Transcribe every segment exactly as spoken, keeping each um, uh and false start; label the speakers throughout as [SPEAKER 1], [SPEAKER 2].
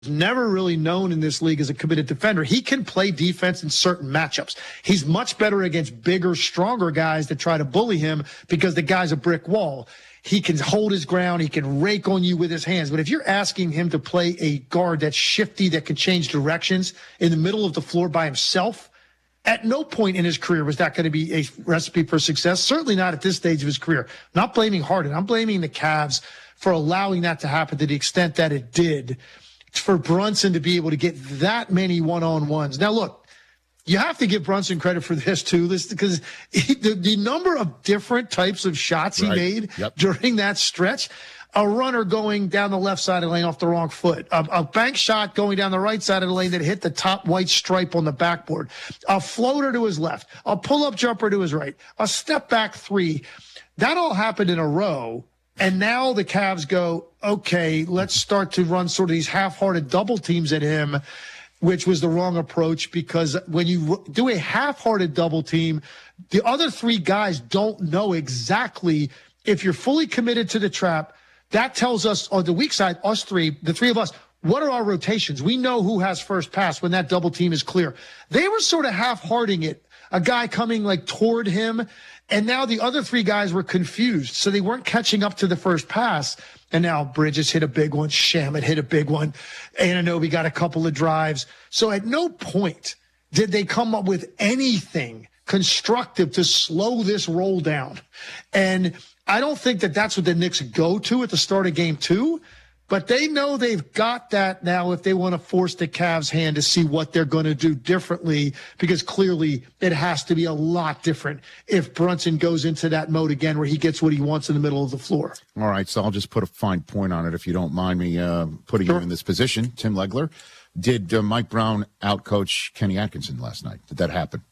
[SPEAKER 1] never really known in this league as a committed defender. He can play defense in certain matchups. He's much better against bigger, stronger guys that try to bully him because the guy's a brick wall. He can hold his ground. He can rake on you with his hands. But if you're asking him to play a guard that's shifty, that can change directions in the middle of the floor by himself, at no point in his career was that going to be a recipe for success. Certainly not at this stage of his career. I'm not blaming Harden. I'm blaming the Cavs for allowing that to happen to the extent that it did, for Brunson to be able to get that many one-on-ones. Now, look, you have to give Brunson credit for this, too, this, because he, the, the number of different types of shots he
[SPEAKER 2] right.
[SPEAKER 1] made
[SPEAKER 2] yep.
[SPEAKER 1] during that stretch, a runner going down the left side of the lane off the wrong foot, a, a bank shot going down the right side of the lane that hit the top white stripe on the backboard, a floater to his left, a pull-up jumper to his right, a step-back three. That all happened in a row. And now the Cavs go, okay, let's start to run sort of these half-hearted double teams at him, which was the wrong approach, because when you do a half-hearted double team, the other three guys don't know exactly if you're fully committed to the trap. That tells us on the weak side, us three, the three of us, what are our rotations? We know who has first pass when that double team is clear. They were sort of half-hearting it, a guy coming like toward him. And now the other three guys were confused, so they weren't catching up to the first pass. And now Bridges hit a big one, Shamet hit a big one, Anunoby got a couple of drives. So at no point did they come up with anything constructive to slow this roll down. And I don't think that that's what the Knicks go to at the start of game two. But they know they've got that now if they want to force the Cavs' hand to see what they're going to do differently, because clearly it has to be a lot different if Brunson goes into that mode again where he gets what he wants in the middle of the floor.
[SPEAKER 2] All right, so I'll just put a fine point on it if you don't mind me uh, putting sure. you in this position. Tim Legler, did uh, Mike Brown outcoach Kenny Atkinson last night? Did that happen?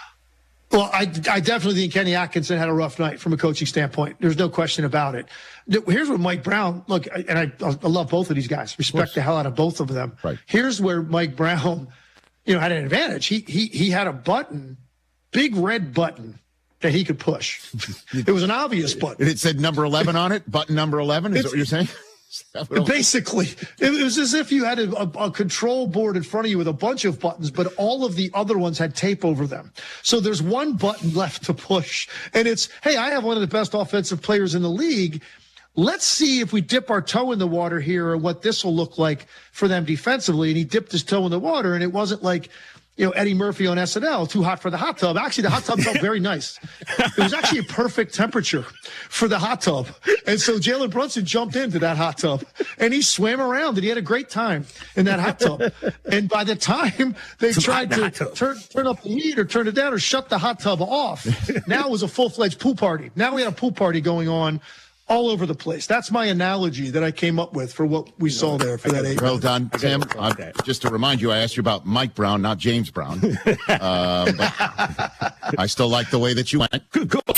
[SPEAKER 1] Well, I, I definitely think Kenny Atkinson had a rough night from a coaching standpoint. There's no question about it. Here's what Mike Brown, look, and I, I love both of these guys, respect the hell out of both of them.
[SPEAKER 2] Right.
[SPEAKER 1] Here's where Mike Brown, you know, had an advantage. He, he, he had a button, big red button that he could push. It was an obvious button.
[SPEAKER 2] It said number eleven on it, button number eleven, is
[SPEAKER 1] it's,
[SPEAKER 2] that what you're saying?
[SPEAKER 1] Basically, it was as if you had a, a, a control board in front of you with a bunch of buttons, but all of the other ones had tape over them. So there's one button left to push, and it's, hey, I have one of the best offensive players in the league. Let's see if we dip our toe in the water here or what this will look like for them defensively. And he dipped his toe in the water, and it wasn't like, you know, Eddie Murphy on S N L, too hot for the hot tub. Actually, the hot tub felt very nice. It was actually a perfect temperature for the hot tub. And so Jalen Brunson jumped into that hot tub, and he swam around, and he had a great time in that hot tub. And by the time they
[SPEAKER 3] It's
[SPEAKER 1] tried to turn, turn up the heat or turn it down or shut the hot tub off, now it was a full-fledged pool party. Now we had a pool party going on all over the place. That's my analogy that I came up with for what we saw there for that eight.
[SPEAKER 2] Well done, Tim. Uh, just to remind you, I asked you about Mike Brown, not James Brown. uh, but I still like the way that you went.
[SPEAKER 1] Good call.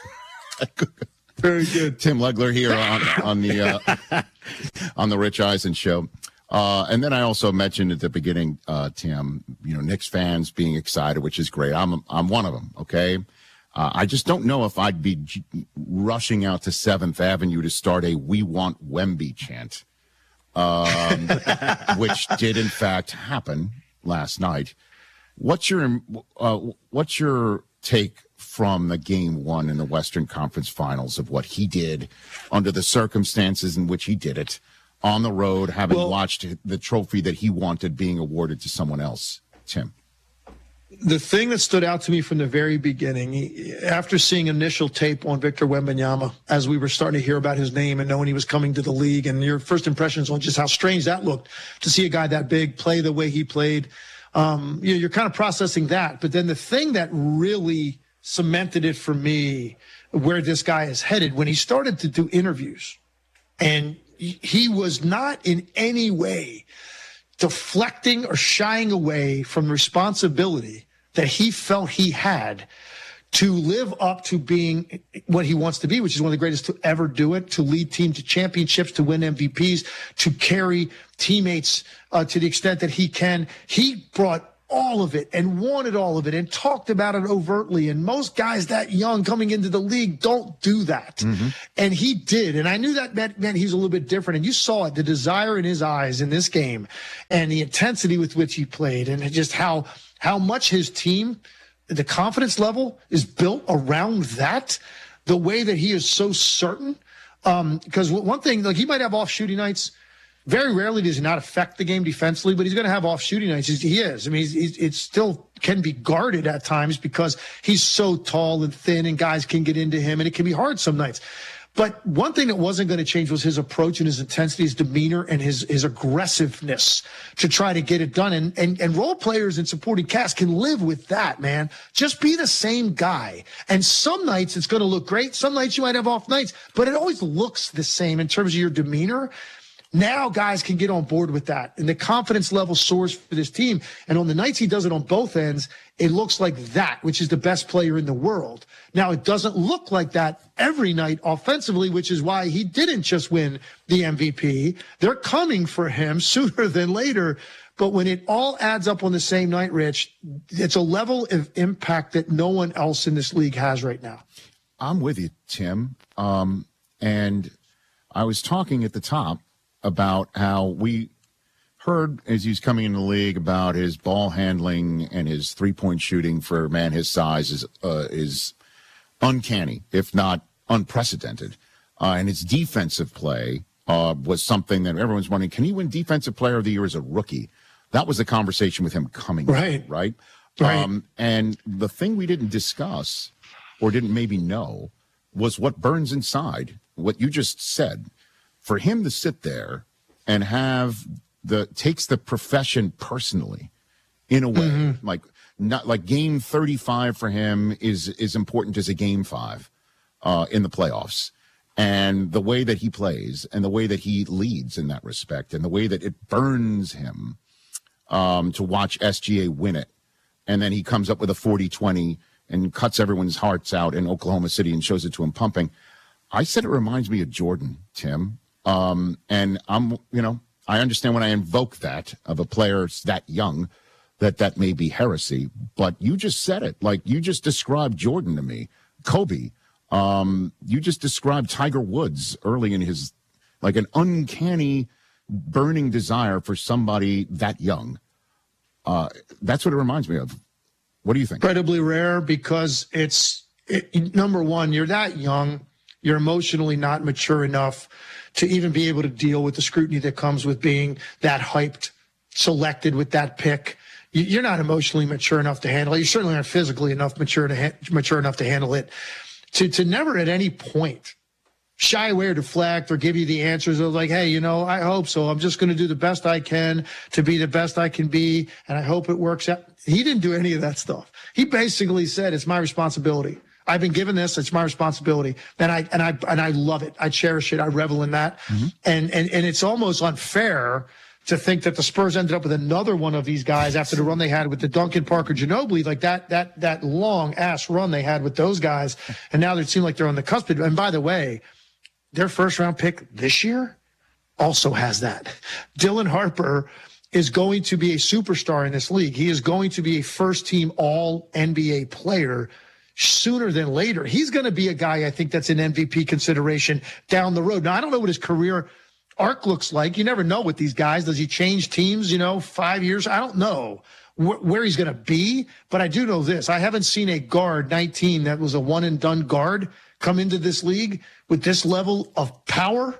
[SPEAKER 1] Very good.
[SPEAKER 2] Tim Legler here on, on the uh, on the Rich Eisen show. Uh, and then I also mentioned at the beginning, uh, Tim, you know, Knicks fans being excited, which is great. I'm I'm one of them. Okay. Uh, I just don't know if I'd be j- rushing out to seventh Avenue to start a "We Want Wemby" chant, um, which did in fact happen last night. What's your uh, what's your take from the game one in the Western Conference Finals of what he did under the circumstances in which he did it on the road, having
[SPEAKER 1] well,
[SPEAKER 2] watched the trophy that he wanted being awarded to someone else? Tim.
[SPEAKER 1] The thing that stood out to me from the very beginning, he, after seeing initial tape on Victor Wembanyama, as we were starting to hear about his name and knowing he was coming to the league, and your first impressions on just how strange that looked to see a guy that big play the way he played, um, you know, you're kind of processing that. But then the thing that really cemented it for me, where this guy is headed, when he started to do interviews, and he was not in any way deflecting or shying away from responsibility that he felt he had to live up to being what he wants to be, which is one of the greatest to ever do it, to lead teams to championships, to win M V Ps, to carry teammates uh, to the extent that he can. He brought all of it and wanted all of it and talked about it overtly. And most guys that young coming into the league don't do that. Mm-hmm. And he did. And I knew that meant, meant he's a little bit different. And you saw it, the desire in his eyes in this game and the intensity with which he played and just how, how much his team, the confidence level is built around that, the way that he is so certain. Um, because one thing, like he might have off shooting nights. Very rarely does he not affect the game defensively, but he's going to have off shooting nights. He's, he is. I mean, he's, he's, it still can be guarded at times because he's so tall and thin and guys can get into him and it can be hard some nights. But one thing that wasn't going to change was his approach and his intensity, his demeanor, and his, his aggressiveness to try to get it done. And, and, and role players and supporting cast can live with that, man. Just be the same guy. And some nights it's going to look great. Some nights you might have off nights, but it always looks the same in terms of your demeanor. Now guys can get on board with that, and the confidence level soars for this team. And on the nights he does it on both ends, it looks like that, which is the best player in the world. Now, it doesn't look like that every night offensively, which is why he didn't just win the M V P. They're coming for him sooner than later. But when it all adds up on the same night, Rich, it's a level of impact that no one else in this league has right now.
[SPEAKER 2] I'm with you, Tim. Um, and I was talking at the top about how we heard as he's coming in the league about his ball handling and his three-point shooting for a man his size is uh, is uncanny, if not unprecedented. Uh, and his defensive play uh, was something that everyone's wondering, can he win Defensive Player of the Year as a rookie? That was the conversation with him coming
[SPEAKER 1] right.
[SPEAKER 2] in, right?
[SPEAKER 1] Right.
[SPEAKER 2] Um, and the thing we didn't discuss or didn't maybe know was what burns inside, what you just said. For him to sit there and have the takes the profession personally in a way, mm-hmm. like not like game thirty-five for him is is important as a game five uh, in the playoffs, and the way that he plays and the way that he leads in that respect and the way that it burns him um, to watch S G A win it, and then he comes up with a forty twenty and cuts everyone's hearts out in Oklahoma City and shows it to him pumping. I said it reminds me of Jordan, Tim. Um, and I'm, you know, I understand when I invoke that of a player that young, that that may be heresy, but you just said it. Like you just described Jordan to me, Kobe. Um, you just described Tiger Woods early in his, like an uncanny burning desire for somebody that young. Uh, that's what it reminds me of. What do you think?
[SPEAKER 1] Incredibly rare because it's it, number one, you're that young. You're emotionally not mature enough to even be able to deal with the scrutiny that comes with being that hyped, selected with that pick. You're not emotionally mature enough to handle it. You certainly aren't physically enough mature to ha- mature enough to handle it. To to never at any point shy away or deflect or give you the answers of like, hey, you know, I hope so. I'm just going to do the best I can to be the best I can be, and I hope it works out. He didn't do any of that stuff. He basically said, it's my responsibility. I've been given this. It's my responsibility. And I, and I, and I love it. I cherish it. I revel in that. Mm-hmm. And, and, and it's almost unfair to think that the Spurs ended up with another one of these guys after the run they had with the Duncan Parker Ginobili, like that, that, that long ass run they had with those guys. And now they seem like they're on the cusp. And by the way, their first round pick this year also has that. Dylan Harper is going to be a superstar in this league. He is going to be a first team all N B A player sooner than later. He's going to be a guy, I think, that's an M V P consideration down the road. Now, I don't know what his career arc looks like. You never know with these guys. Does he change teams, you know, five years? I don't know wh- where he's going to be, but I do know this. I haven't seen a guard, nineteen, that was a one-and-done guard come into this league with this level of power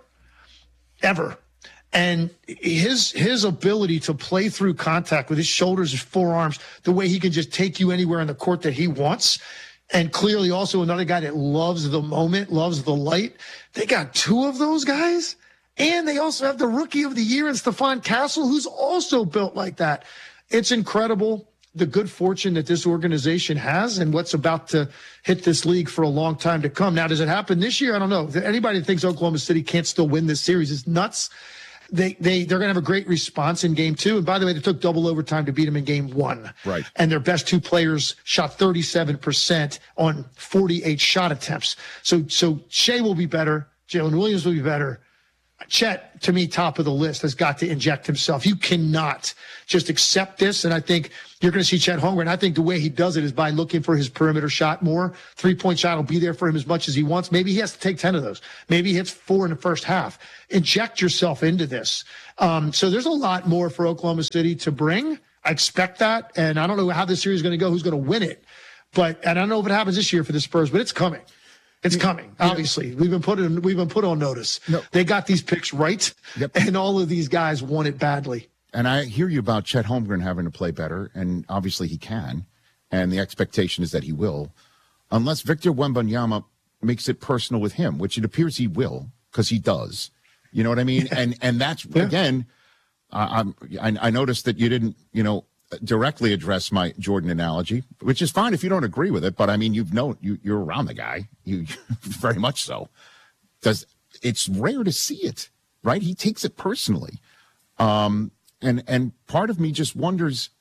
[SPEAKER 1] ever. And his his ability to play through contact with his shoulders, his forearms, the way he can just take you anywhere in the court that he wants, and clearly also another guy that loves the moment, loves the light. They got two of those guys, and they also have the Rookie of the Year in Stephon Castle, who's also built like that. It's incredible, the good fortune that this organization has and what's about to hit this league for a long time to come. Now, does it happen this year? I don't know. Anybody that thinks Oklahoma City can't still win this series is nuts. They, they, they're going to have a great response in game two. And by the way, they took double overtime to beat them in game one.
[SPEAKER 2] Right.
[SPEAKER 1] And their best two players shot thirty-seven percent on forty-eight shot attempts. So, so Shea will be better. Jalen Williams will be better. Chet, to me, top of the list, has got to inject himself. You cannot just accept this. And I think you're going to see Chet Holmgren. I think the way he does it is by looking for his perimeter shot more. Three-point shot will be there for him as much as he wants. Maybe he has to take ten of those. Maybe he hits four in the first half. Inject yourself into this. Um, so there's a lot more for Oklahoma City to bring. I expect that. And I don't know how this series is going to go, who's going to win it. But, and I don't know if it happens this year for the Spurs, but it's coming. It's coming. Obviously, we've been put in, we've been put on notice.
[SPEAKER 2] No.
[SPEAKER 1] They got these picks right,
[SPEAKER 2] Yep.
[SPEAKER 1] and all of these guys want it badly.
[SPEAKER 2] And I hear you about Chet Holmgren having to play better, and obviously he can, and the expectation is that he will, unless Victor Wembanyama makes it personal with him, which it appears he will, because he does. You know what I mean? Yeah. And and that's yeah. again, uh, I'm, I, I noticed that you didn't, you know. directly address my Jordan analogy, which is fine if you don't agree with it. But I mean, you've known you, you're around the guy, you very much so. Does it's rare to see it, right? He takes it personally, um, and and part of me just wonders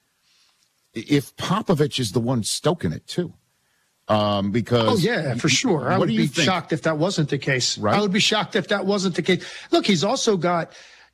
[SPEAKER 2] if Popovich is the one stoking it too, um, because
[SPEAKER 1] oh yeah, for sure. I would be think? shocked if that wasn't the case. Right? I would be shocked if that wasn't the case. Look, he's also got.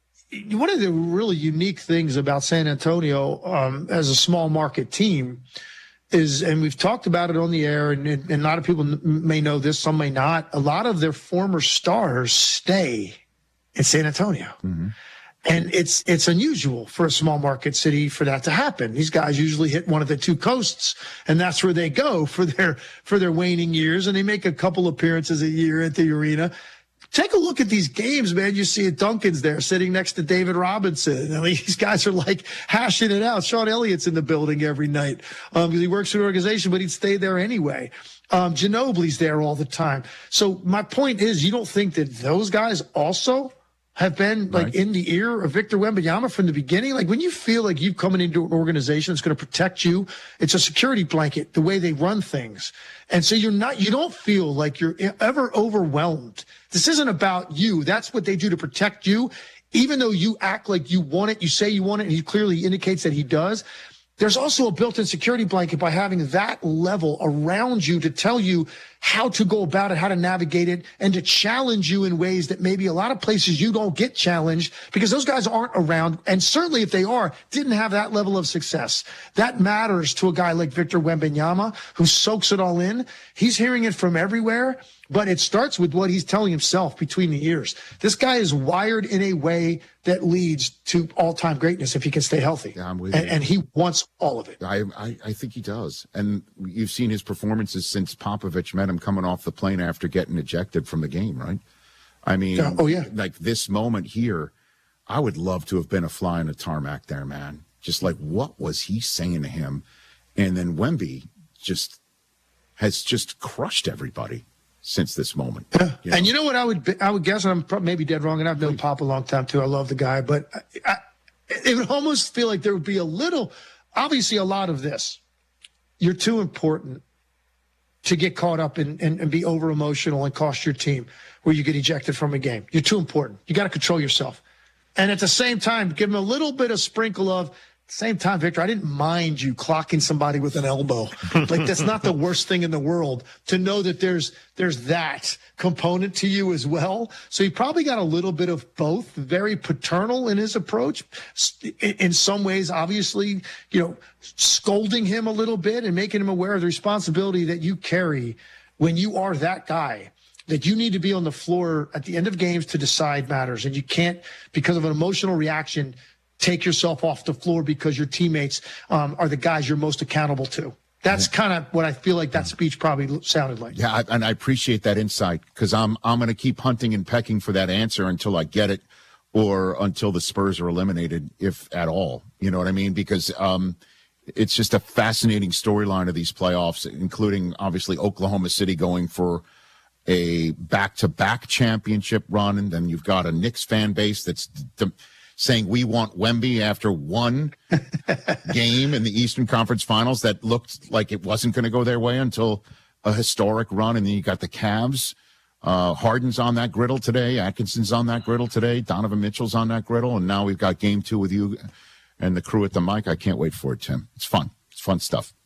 [SPEAKER 1] One of the really unique things about San Antonio um, as a small market team is, and we've talked about it on the air, and, and a lot of people may know this, some may not, a lot of their former stars stay in San Antonio. Mm-hmm. And it's it's unusual for a small market city for that to happen. These guys usually hit one of the two coasts, and that's where they go for their for their waning years, and they make a couple appearances a year at the arena. Take a look at these games, man. You see Duncan's there sitting next to David Robinson. I mean, these guys are like hashing it out. Sean Elliott's in the building every night um, because he works for an organization, but he'd stay there anyway. Um, Ginobili's there all the time. So my point is, you don't think that those guys also have been like right. in the ear of Victor Wembanyama from the beginning? Like when you feel like you've come into an organization that's going to protect you, it's a security blanket, the way they run things. And so you're not, you don't feel like you're ever overwhelmed. This isn't about you. That's what they do to protect you. Even though you act like you want it, you say you want it, and he clearly indicates that he does. There's also a built-in security blanket by having that level around you to tell you how to go about it, how to navigate it, and to challenge you in ways that maybe a lot of places you don't get challenged because those guys aren't around. And certainly if they are, didn't have that level of success. That matters to a guy like Victor Wembanyama who soaks it all in. He's hearing it from everywhere, but it starts with what he's telling himself between the ears. This guy is wired in a way that leads to all-time greatness if he can stay healthy.
[SPEAKER 2] Yeah, I'm with
[SPEAKER 1] and,
[SPEAKER 2] you.
[SPEAKER 1] and he wants all of it.
[SPEAKER 2] I, I, I think he does. And you've seen his performances since Popovich met him coming off the plane after getting ejected from the game, right? I mean,
[SPEAKER 1] yeah. oh, yeah.
[SPEAKER 2] like this moment here, I would love to have been a fly on the tarmac there, man. Just like, what was he saying to him? And then Wemby just has just crushed everybody since this moment.
[SPEAKER 1] Yeah. You know? And you know what I would I would guess, and I'm probably maybe dead wrong, and I've known Pop a long time too. I love the guy, but I, I, it would almost feel like there would be a little, obviously a lot of this. You're too important to get caught up in, and, and be over emotional and cost your team where you get ejected from a game. You're too important. You got to control yourself. And at the same time, give them a little bit of sprinkle of, same time, Victor, I didn't mind you clocking somebody with an elbow. Like, that's not the worst thing in the world to know that there's there's that component to you as well. So he probably got a little bit of both, very paternal in his approach. In some ways, obviously, you know, scolding him a little bit and making him aware of the responsibility that you carry when you are that guy, that you need to be on the floor at the end of games to decide matters. And you can't, because of an emotional reaction, take yourself off the floor because your teammates um, are the guys you're most accountable to. That's kind of what I feel like that speech probably sounded like.
[SPEAKER 2] Yeah, I, and I appreciate that insight because I'm I'm going to keep hunting and pecking for that answer until I get it, or until the Spurs are eliminated, if at all. You know what I mean? Because um, it's just a fascinating storyline of these playoffs, including obviously Oklahoma City going for a back-to-back championship run, and then you've got a Knicks fan base that's the, saying we want Wemby after one game in the Eastern Conference Finals that looked like it wasn't going to go their way until a historic run. And then you got the Cavs. Uh, Harden's on that griddle today. Atkinson's on that griddle today. Donovan Mitchell's on that griddle. And now we've got game two with you and the crew at the mic. I can't wait for it, Tim. It's fun. It's fun stuff.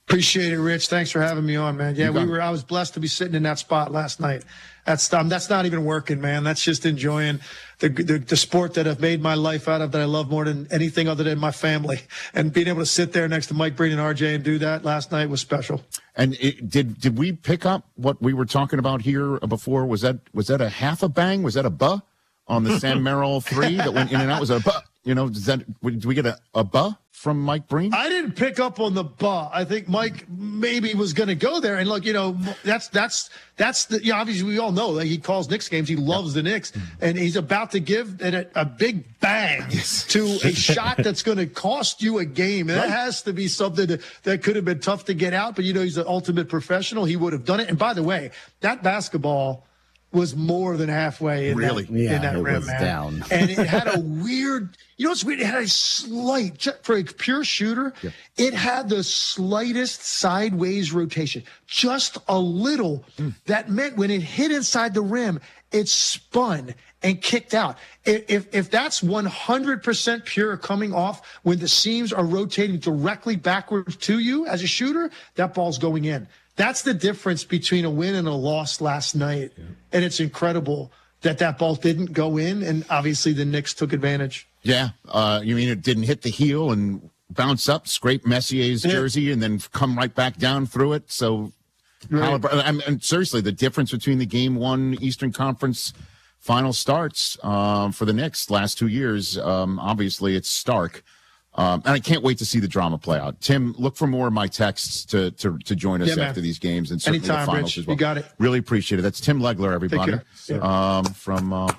[SPEAKER 1] Appreciate it, Rich. Thanks for having me on, man. Yeah, we were. I was blessed to be sitting in that spot last night. That's um, that's not even working, man. That's just enjoying the, the the sport that I've made my life out of, that I love more than anything other than my family. And being able to sit there next to Mike Breen and R J and do that last night was special.
[SPEAKER 2] And it, did did we pick up what we were talking about here before? Was that was that a half a bang? Was that a buh on the Sam Merrill three that went in and out? Was it a buh? You know, does that did we get a, a buh from Mike Breen?
[SPEAKER 1] I didn't pick up on the buh. I think Mike maybe was going to go there. And look, you know, that's that's that's the. You know, obviously we all know that he calls Knicks games. He loves the Knicks, and he's about to give it a, a big bang to a shot that's going to cost you a game. And that has to be something that, that could have been tough to get out. But you know, he's an ultimate professional. He would have done it. And by the way, that basketball was more than halfway in
[SPEAKER 2] really?
[SPEAKER 1] that,
[SPEAKER 3] yeah,
[SPEAKER 1] in that
[SPEAKER 3] it
[SPEAKER 1] rim,
[SPEAKER 3] was
[SPEAKER 1] man.
[SPEAKER 3] down.
[SPEAKER 1] And it had a weird, you know what's weird? It had a slight, just for a pure shooter,
[SPEAKER 2] yeah.
[SPEAKER 1] it had the slightest sideways rotation, just a little. Mm. That meant when it hit inside the rim, it spun and kicked out. If, if, if that's one hundred percent pure coming off when the seams are rotating directly backwards to you as a shooter, that ball's going in. That's the difference between a win and a loss last night. Yeah. And it's incredible that that ball didn't go in, and obviously the Knicks took advantage.
[SPEAKER 2] Yeah. Uh, you mean it didn't hit the heel and bounce up, scrape Messier's yeah. jersey, and then come right back down through it? So, right. I mean, and seriously, the difference between the game one Eastern Conference final starts uh, for the Knicks last two years, um, obviously it's stark. Um, and I can't wait to see the drama play out. Tim, look for more of my texts to to, to join us
[SPEAKER 1] yeah,
[SPEAKER 2] after these games, and certainly
[SPEAKER 1] Anytime,
[SPEAKER 2] the finals
[SPEAKER 1] Rich.
[SPEAKER 2] as well.
[SPEAKER 1] You got it.
[SPEAKER 2] Really appreciate it. That's Tim Legler, everybody,
[SPEAKER 1] yeah.
[SPEAKER 2] um, from uh,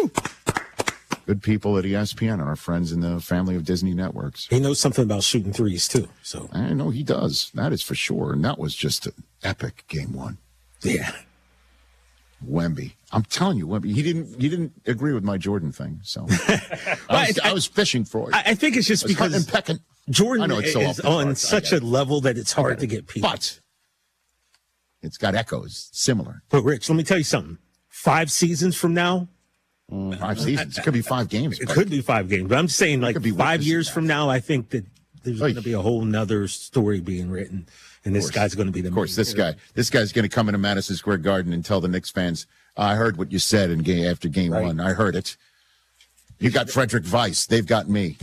[SPEAKER 2] good people at E S P N and our friends in the family of Disney networks.
[SPEAKER 3] He knows something about shooting threes too. So
[SPEAKER 2] I know he does. That is for sure. And that was just an epic game one.
[SPEAKER 3] Yeah.
[SPEAKER 2] Wemby. I'm telling you, Wemby. He didn't. He didn't agree with my Jordan thing. So I, was, I, I was fishing for it.
[SPEAKER 3] I think it's just because
[SPEAKER 2] pecking.
[SPEAKER 3] Jordan
[SPEAKER 2] I know it's so
[SPEAKER 3] is on
[SPEAKER 2] hard.
[SPEAKER 3] such a level that it's hard to get people.
[SPEAKER 2] But it's got echoes similar.
[SPEAKER 3] But Rich, let me tell you something. Five seasons from now,
[SPEAKER 2] mm, five seasons. It could be five games.
[SPEAKER 3] It could be five games. But I'm just saying, like five years
[SPEAKER 2] that.
[SPEAKER 3] from now, I think that there's
[SPEAKER 2] Oy.
[SPEAKER 3] going to be a whole nother story being written, and this guy's going to be the.
[SPEAKER 2] Of course,
[SPEAKER 3] main
[SPEAKER 2] this
[SPEAKER 3] hero.
[SPEAKER 2] guy. This guy's going to come into Madison Square Garden and tell the Knicks fans, "I heard what you said in game after game
[SPEAKER 3] right.
[SPEAKER 2] one. I heard it. You got Frederick Weiss. They've got me."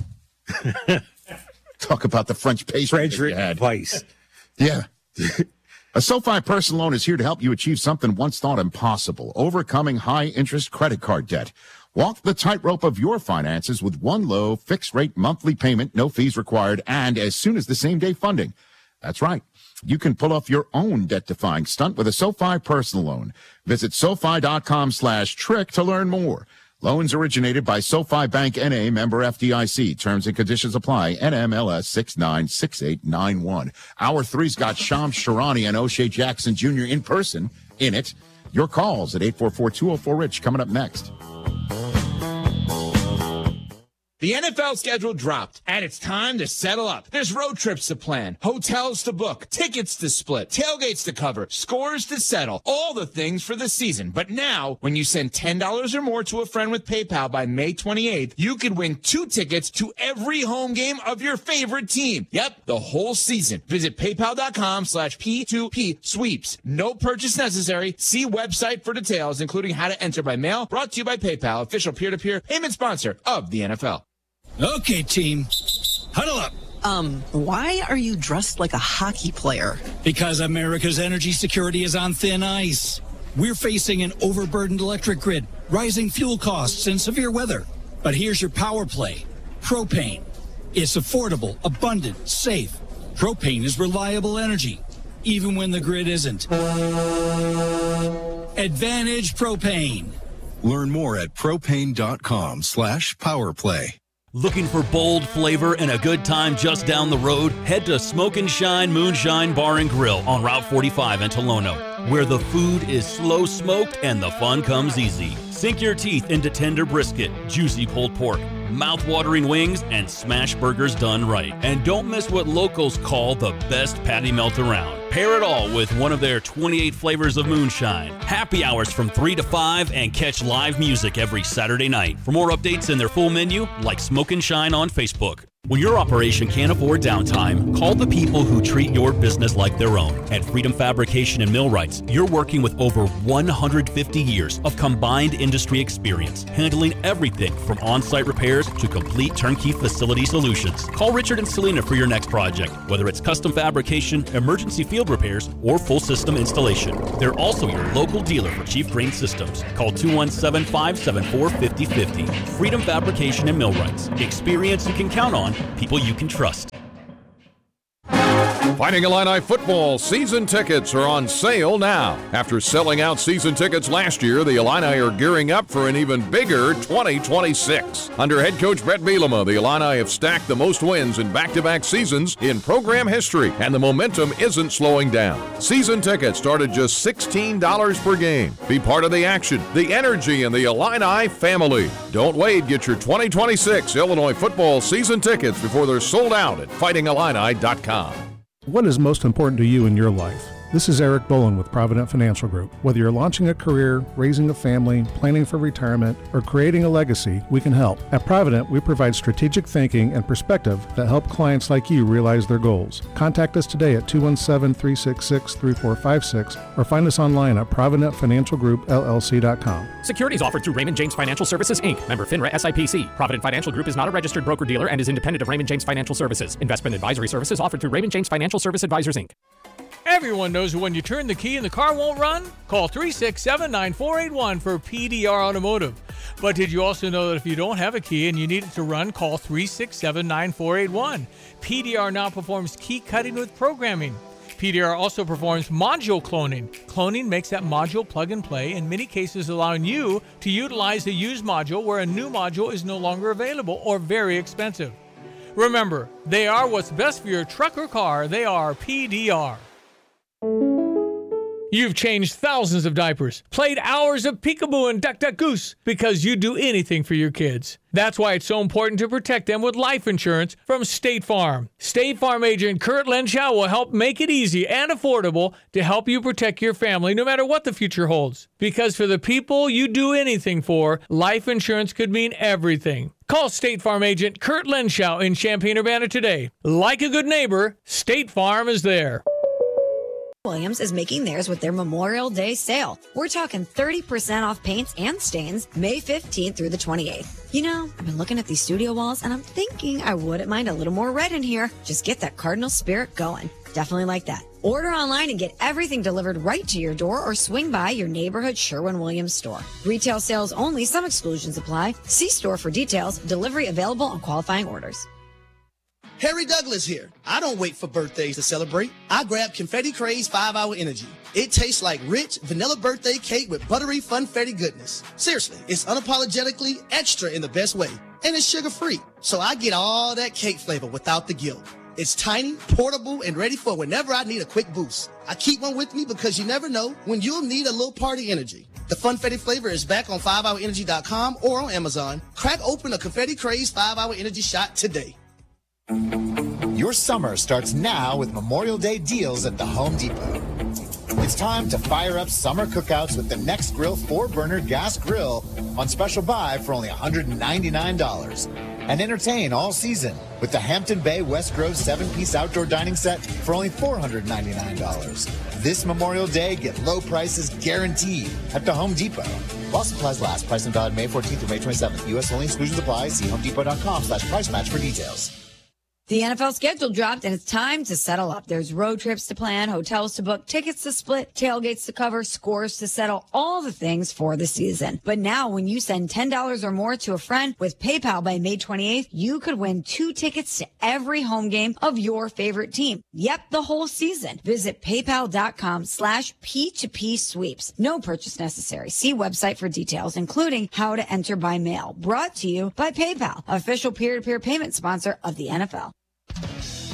[SPEAKER 2] Talk about the French pastry
[SPEAKER 3] Frederick Weiss.
[SPEAKER 2] Yeah. A SoFi personal loan is here to help you achieve something once thought impossible, overcoming high-interest credit card debt. Walk the tightrope of your finances with one low, fixed-rate monthly payment, no fees required, and as soon as the same-day funding. That's right. You can pull off your own debt-defying stunt with a SoFi personal loan. Visit SoFi.com slash trick to learn more. Loans originated by SoFi Bank N A, member F D I C. Terms and conditions apply. N M L S six nine six eight nine one. Hour three's got Shams Sharani and O'Shea Jackson Junior in person in it. Your calls at eight four four, two oh four, RICH coming up next.
[SPEAKER 4] The N F L schedule dropped, and it's time to settle up. There's road trips to plan, hotels to book, tickets to split, tailgates to cover, scores to settle, all the things for the season. But now, when you send ten dollars or more to a friend with PayPal by May twenty-eighth, you could win two tickets to every home game of your favorite team. Yep, the whole season. Visit paypal.com slash P2P sweeps. No purchase necessary. See website for details, including how to enter by mail. Brought to you by PayPal, official peer-to-peer payment sponsor of the N F L.
[SPEAKER 5] Okay, team, huddle up.
[SPEAKER 6] Um, why are you dressed like a hockey player?
[SPEAKER 5] Because America's energy security is on thin ice. We're facing an overburdened electric grid, rising fuel costs, and severe weather. But here's your power play. Propane. It's affordable, abundant, safe. Propane is reliable energy, even when the grid isn't. Advantage Propane.
[SPEAKER 7] Learn more at propane.com slash powerplay.
[SPEAKER 8] Looking for bold flavor and a good time just down the road? Head to Smoke and Shine Moonshine Bar and Grill on Route forty-five in Tolono, where the food is slow smoked and the fun comes easy. Sink your teeth into tender brisket, juicy pulled pork, mouth-watering wings, and smash burgers done right. And don't miss what locals call the best patty melt around. Pair it all with one of their twenty-eight flavors of moonshine. Happy hours from three to five and catch live music every Saturday night. For more updates and their full menu, like Smoke and Shine on Facebook. When your operation can't afford downtime, call the people who treat your business like their own. At Freedom Fabrication and Millwrights, you're working with over one hundred fifty years of combined industry experience, handling everything from on-site repairs to complete turnkey facility solutions. Call Richard and Selena for your next project, whether it's custom fabrication, emergency field repairs, or full system installation. They're also your local dealer for Chief Crane Systems. Call two one seven, five seven four, five zero five zero. Freedom Fabrication and Millwrights. Experience you can count on. People you can trust.
[SPEAKER 9] Fighting Illini football season tickets are on sale now. After selling out season tickets last year, the Illini are gearing up for an even bigger twenty twenty-six. Under head coach Brett Bielema, the Illini have stacked the most wins in back-to-back seasons in program history, and the momentum isn't slowing down. Season tickets start at just sixteen dollars per game. Be part of the action, the energy, and the Illini family. Don't wait. Get your twenty twenty-six Illinois football season tickets before they're sold out at fighting illini dot com.
[SPEAKER 10] What is most important to you in your life? This is Eric Bolin with Provident Financial Group. Whether you're launching a career, raising a family, planning for retirement, or creating a legacy, we can help. At Provident, we provide strategic thinking and perspective that help clients like you realize their goals. Contact us today at two one seven, three six six, three four five six or find us online at provident financial group l l c dot com.
[SPEAKER 11] Securities offered through Raymond James Financial Services, Incorporated. Member FINRA S I P C. Provident Financial Group is not a registered broker-dealer and is independent of Raymond James Financial Services. Investment advisory services offered through Raymond James Financial Service Advisors, Incorporated.
[SPEAKER 12] Everyone knows when you turn the key and the car won't run? Call three six seven, nine four eight one for P D R Automotive. But did you also know that if you don't have a key and you need it to run, call three six seven, nine four eight one. P D R now performs key cutting with programming. P D R also performs module cloning. Cloning makes that module plug and play, in many cases allowing you to utilize a used module where a new module is no longer available or very expensive. Remember, they are what's best for your truck or car. They are P D R. You've changed thousands of diapers, played hours of peekaboo and duck duck goose because you do anything for your kids. That's why it's so important to protect them with life insurance from State Farm. State Farm agent Kurt Lenschow will help make it easy and affordable to help you protect your family no matter what the future holds. Because for the people you do anything for, life insurance could mean everything. Call State Farm agent Kurt Lenschow in Champaign-Urbana today. Like a good neighbor, State Farm is there.
[SPEAKER 13] Williams is making theirs with their Memorial Day sale. We're talking thirty percent off paints and stains May fifteenth through the twenty-eighth. You know, I've been looking at these studio walls and I'm thinking I wouldn't mind a little more red in here. Just get that Cardinal spirit going. Definitely like that. Order online and get everything delivered right to your door or swing by your neighborhood Sherwin-Williams store. Retail sales only. Some exclusions apply. See store for details. Delivery available on qualifying orders.
[SPEAKER 14] Harry Douglas here. I don't wait for birthdays to celebrate. I grab Confetti Craze five hour Energy. It tastes like rich vanilla birthday cake with buttery funfetti goodness. Seriously, it's unapologetically extra in the best way. And it's sugar-free, so I get all that cake flavor without the guilt. It's tiny, portable, and ready for whenever I need a quick boost. I keep one with me because you never know when you'll need a little party energy. The Funfetti flavor is back on five hour energy dot com or on Amazon. Crack open a Confetti Craze five hour Energy shot today.
[SPEAKER 15] Your summer starts now with Memorial Day deals at the Home Depot. It's time to fire up summer cookouts with the Next Grill four burner gas grill on special buy for only one hundred ninety-nine dollars. And entertain all season with the Hampton Bay West Grove seven piece outdoor dining set for only four hundred ninety-nine dollars. This Memorial Day, get low prices guaranteed at the Home Depot. While supplies last, price and valid May fourteenth through May twenty-seventh. U S only, exclusions apply. See home depot dot com slash price match for details.
[SPEAKER 13] The N F L schedule dropped and it's time to settle up. There's road trips to plan, hotels to book, tickets to split, tailgates to cover, scores to settle, all the things for the season. But now when you send ten dollars or more to a friend with PayPal by May twenty-eighth, you could win two tickets to every home game of your favorite team. Yep, the whole season. Visit paypal.com slash P2P sweeps. No purchase necessary. See website for details, including how to enter by mail. Brought to you by PayPal, official peer-to-peer payment sponsor of the N F L.